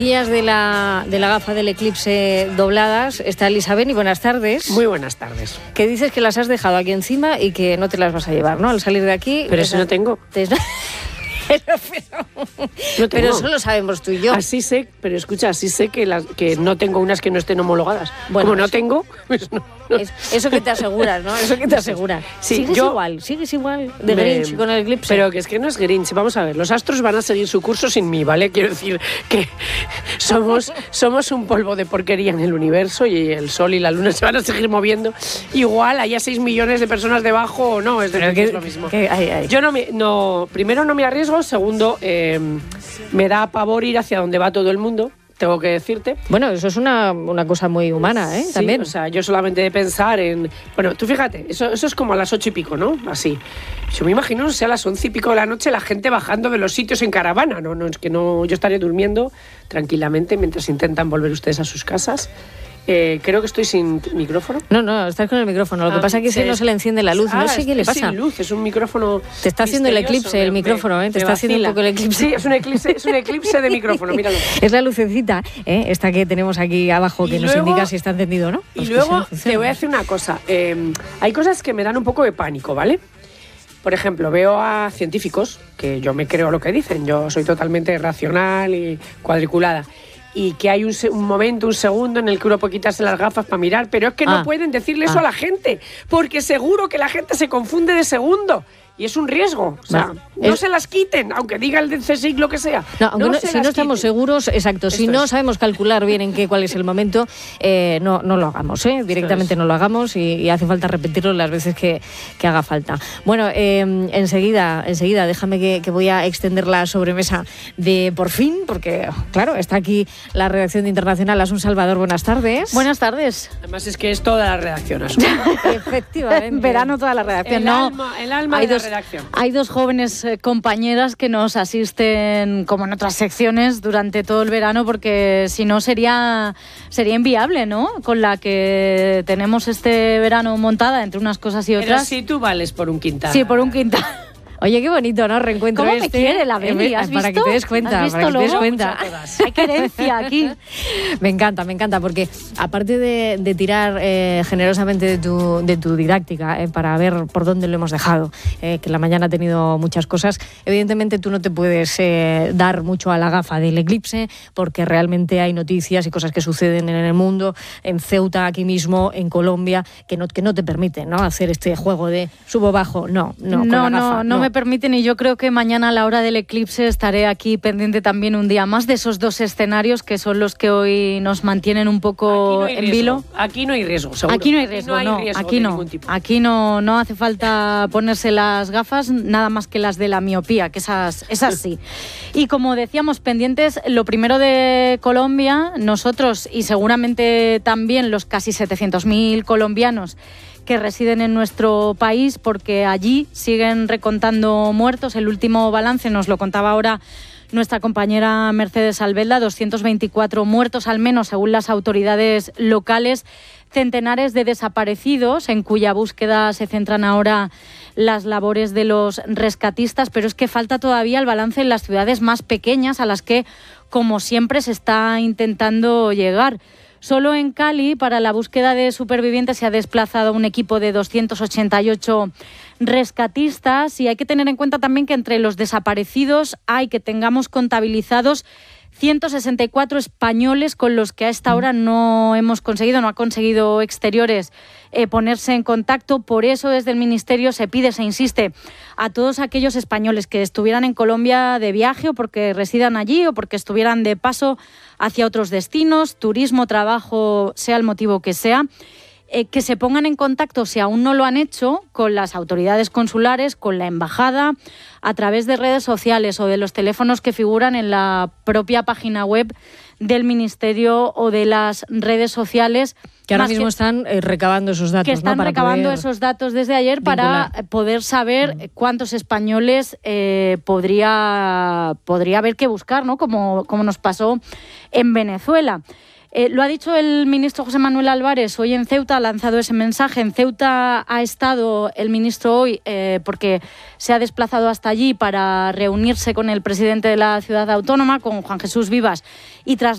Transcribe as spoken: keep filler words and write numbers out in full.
De la, de la gafa del eclipse dobladas está Elisa Beni. Buenas tardes. Muy buenas tardes. Que dices que las has dejado aquí encima y que no te las vas a llevar, ¿no? Al salir de aquí... Pero eso no tengo. Te... Pero, pero, no pero eso lo sabemos tú y yo. Así sé, pero escucha, así sé que, las, que no tengo unas que no estén homologadas. Bueno, como no eso, tengo, pues no, no. Es, eso que te aseguras, ¿no? Eso que te aseguras. Sí, sigues yo, igual, sigues igual de me, Grinch con el eclipse. Pero que es que no es Grinch. Vamos a ver, los astros van a seguir su curso sin mí, ¿vale? Quiero decir que somos, somos un polvo de porquería en el universo y el sol y la luna se van a seguir moviendo. Igual haya seis millones de personas debajo o no, es, decir, que, es lo mismo. Que, ay, ay. Yo no me, no, primero no me arriesgo, segundo... Eh, me da pavor ir hacia donde va todo el mundo, tengo que decirte. Bueno, eso es una, una cosa muy humana, ¿eh? Sí, también. O sea, yo solamente de pensar en... Bueno, tú fíjate, eso, eso es como a las ocho y pico, ¿no? Así. Yo me imagino, o sea, a las once y pico de la noche la gente bajando de los sitios en caravana. No, no, es que no, yo estaré durmiendo tranquilamente mientras intentan volver ustedes a sus casas. Eh, creo que estoy sin micrófono. No, no, estás con el micrófono. Lo ah, que pasa es que se... no se le enciende la luz. Ah, no sé qué le pasa. Es sin luz, es un micrófono. Te está haciendo el eclipse, me, el micrófono, ¿eh? Te está vacila. haciendo un poco el eclipse. Sí, es un eclipse, es un eclipse de micrófono, míralo. Es la lucecita, ¿eh? Esta que tenemos aquí abajo que y nos luego, indica si está encendido o no. Y pues luego te voy a decir una cosa. Eh, hay cosas que me dan un poco de pánico, ¿vale? Por ejemplo, veo a científicos, que yo me creo lo que dicen, yo soy totalmente racional y cuadriculada, y que hay un, un momento, un segundo en el que uno puede quitarse las gafas para mirar, pero es que no ah. pueden decirle eso ah. a la gente, porque seguro que la gente se confunde de segundo. Y es un riesgo, o sea, vale. no es... se las quiten, aunque diga el de C S I C lo que sea. No, aunque no no, si no estamos quiten. seguros, exacto, Esto si no es. sabemos calcular bien en qué, cuál es el momento, eh, no, no lo hagamos, ¿eh? Directamente no lo hagamos y, y hace falta repetirlo las veces que, que haga falta. Bueno, eh, enseguida, enseguida, déjame que, que voy a extender la sobremesa de por fin, porque, claro, está aquí la redacción de Internacional. Asun Salvador, buenas tardes. Buenas tardes. Además es que es toda la redacción, Asun. Efectivamente. En verano toda la redacción. El no, alma, el alma hay de dos, la redacción. Hay dos jóvenes eh, compañeras que nos asisten, como en otras secciones, durante todo el verano, porque si no sería, sería inviable, ¿no? Con la que tenemos este verano montada entre unas cosas y otras. Pero si tú vales por un quintal. Sí, por un quintal. Oye, qué bonito, ¿no? Reencuentro ¿Cómo este. me quiere la Beni? ¿Has para visto? que te des cuenta, ¿Has para que visto te des luego? cuenta. Hay querencia aquí. Me encanta, me encanta, porque aparte de, de tirar eh, generosamente de tu, de tu didáctica eh, para ver por dónde lo hemos dejado, eh, que la mañana ha tenido muchas cosas, evidentemente tú no te puedes eh, dar mucho a la gafa del eclipse, porque realmente hay noticias y cosas que suceden en el mundo, en Ceuta, aquí mismo, en Colombia, que no, que no te permiten, ¿no? Hacer este juego de subo-bajo. No, no, con no, la gafa, no, no, no me permiten, y yo creo que mañana a la hora del eclipse estaré aquí pendiente también un día más de esos dos escenarios que son los que hoy nos mantienen un poco no en vilo. Aquí no hay riesgo, seguro. Aquí no hay riesgo, aquí no, no, hay riesgo aquí de no. ningún tipo. Aquí no, no hace falta ponerse las gafas, nada más que las de la miopía, que esas, esas sí. Y como decíamos, pendientes, lo primero de Colombia, nosotros y seguramente también los casi setecientos mil colombianos que residen en nuestro país, porque allí siguen recontando muertos. El último balance nos lo contaba ahora nuestra compañera Mercedes Albelda, doscientos veinticuatro muertos al menos según las autoridades locales, centenares de desaparecidos en cuya búsqueda se centran ahora las labores de los rescatistas, pero es que falta todavía el balance en las ciudades más pequeñas a las que, como siempre, se está intentando llegar. Solo en Cali, para la búsqueda de supervivientes, se ha desplazado un equipo de doscientos ochenta y ocho rescatistas, y hay que tener en cuenta también que entre los desaparecidos hay que tengamos contabilizados ciento sesenta y cuatro españoles con los que a esta hora no hemos conseguido, no ha conseguido Exteriores eh, ponerse en contacto. Por eso desde el Ministerio se pide, se insiste a todos aquellos españoles que estuvieran en Colombia de viaje o porque residan allí o porque estuvieran de paso hacia otros destinos, turismo, trabajo, sea el motivo que sea, eh, que se pongan en contacto, si aún no lo han hecho, con las autoridades consulares, con la embajada, a través de redes sociales o de los teléfonos que figuran en la propia página web del Ministerio o de las redes sociales. Que ahora mismo que, están eh, recabando esos datos. Que están ¿no? Para recabando esos datos desde ayer vincular. Para poder saber mm. cuántos españoles eh, podría, podría haber que buscar, ¿no? Como, como nos pasó en Venezuela. Eh, lo ha dicho el ministro José Manuel Álvarez hoy en Ceuta, ha lanzado ese mensaje. En Ceuta ha estado el ministro hoy eh, porque se ha desplazado hasta allí para reunirse con el presidente de la ciudad autónoma, con Juan Jesús Vivas, y tras